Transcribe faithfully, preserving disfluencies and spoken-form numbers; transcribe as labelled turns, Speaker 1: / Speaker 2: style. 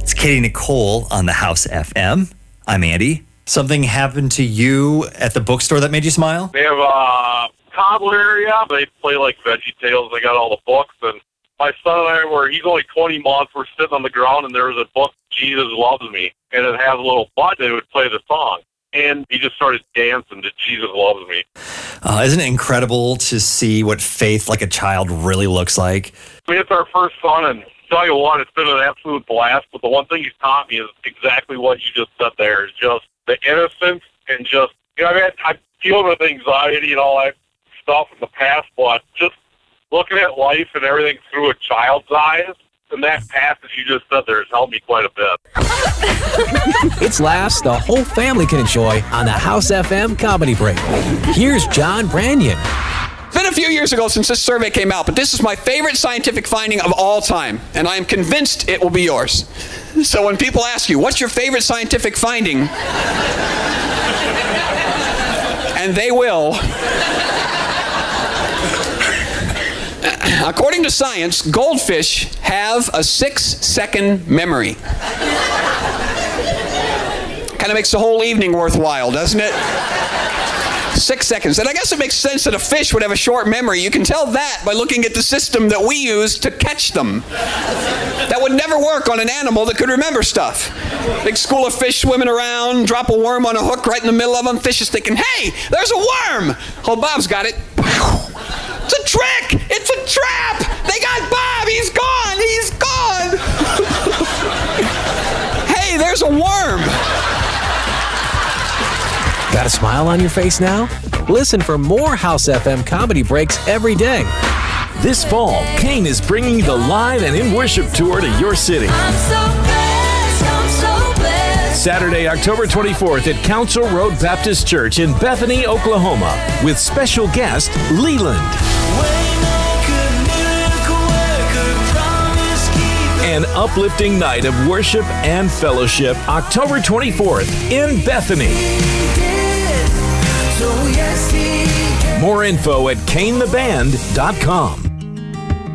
Speaker 1: It's Katie Nicole on the House F M. I'm Andy. Something happened to you at the bookstore that made you smile?
Speaker 2: They have a toddler area. They play like Veggie Tales. They got all the books. And my son and I were, he's only twenty months. We're sitting on the ground, and there was a book, Jesus Loves Me. And it has a little button that would play the song. And he just started dancing to Jesus Loves Me.
Speaker 1: Uh, isn't it incredible to see what faith like a child really looks like?
Speaker 2: I mean, it's our first son, and tell you what, it's been an absolute blast. But the one thing he's taught me is exactly what you just said there, is just the innocence and just, you know, I mean, I deal with anxiety and all that stuff in the past, but just looking at life and everything through a child's eyes, and that passage you just said there has helped me quite a bit.
Speaker 3: It's laughs the whole family can enjoy on the House F M Comedy Break. Here's John Branyan.
Speaker 4: It's been a few years ago since this survey came out, but this is my favorite scientific finding of all time, and I am convinced it will be yours. So when people ask you, what's your favorite scientific finding? And they will. According to science, goldfish have a six-second memory. Kind of makes the whole evening worthwhile, doesn't it? Six seconds. And I guess it makes sense that a fish would have a short memory. You can tell that by looking at the system that we use to catch them. That would never work on an animal that could remember stuff. Big school of fish swimming around, drop a worm on a hook right in the middle of them. Fish is thinking, hey, there's a worm. Oh, Bob's got it. It's a trick. It's a trap. They got Bob. He's gone. He's gone. Hey, there's a worm.
Speaker 3: Got a smile on your face now? Listen for more House F M Comedy Breaks every day.
Speaker 5: This fall, Kane is bringing the live and in worship tour to your city.
Speaker 6: I'm so blessed, I'm so blessed.
Speaker 5: Saturday, October twenty-fourth at Council Road Baptist Church in Bethany, Oklahoma, with special guest Leland. An uplifting night of worship and fellowship, October twenty-fourth in Bethany. More info at kane the band dot com.